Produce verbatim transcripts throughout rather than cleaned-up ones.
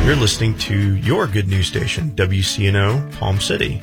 You're listening to your good news station, W C N O, Palm City.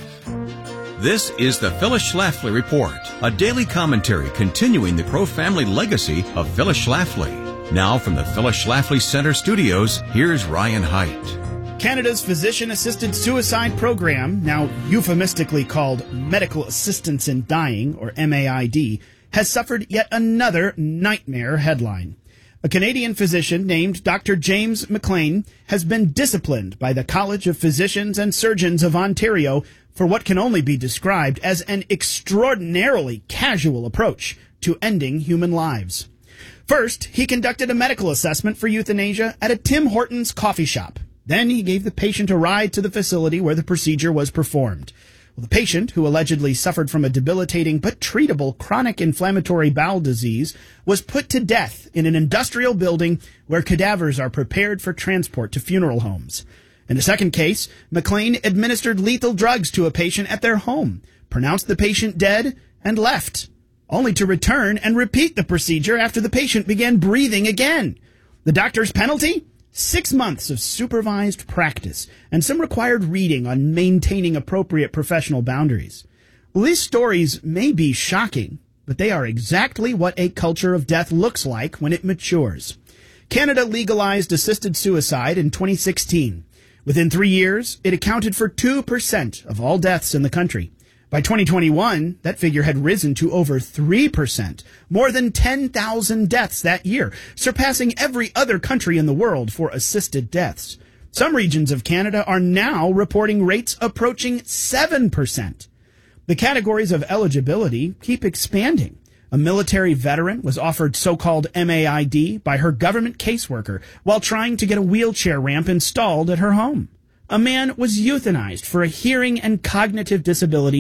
This is the Phyllis Schlafly Report, a daily commentary continuing the Crow family legacy of Phyllis Schlafly. Now from the Phyllis Schlafly Center studios, here's Ryan Haidt. Canada's Physician-Assisted Suicide Program, now euphemistically called Medical Assistance in Dying, or M A I D, has suffered yet another nightmare headline. A Canadian physician named Doctor James McLean has been disciplined by the College of Physicians and Surgeons of Ontario for what can only be described as an extraordinarily casual approach to ending human lives. First, he conducted a medical assessment for euthanasia at a Tim Hortons coffee shop. Then he gave the patient a ride to the facility where the procedure was performed. Well, the patient, who allegedly suffered from a debilitating but treatable chronic inflammatory bowel disease, was put to death in an industrial building where cadavers are prepared for transport to funeral homes. In the second case, McLean administered lethal drugs to a patient at their home, pronounced the patient dead, and left, only to return and repeat the procedure after the patient began breathing again. The doctor's penalty? Six months of supervised practice and some required reading on maintaining appropriate professional boundaries. Well, these stories may be shocking, but they are exactly what a culture of death looks like when it matures. Canada legalized assisted suicide in twenty sixteen. Within three years, it accounted for two percent of all deaths in the country. By twenty twenty-one, that figure had risen to over three percent, more than ten thousand deaths that year, surpassing every other country in the world for assisted deaths. Some regions of Canada are now reporting rates approaching seven percent. The categories of eligibility keep expanding. A military veteran was offered so-called M A I D by her government caseworker while trying to get a wheelchair ramp installed at her home. A man was euthanized for a hearing and cognitive disability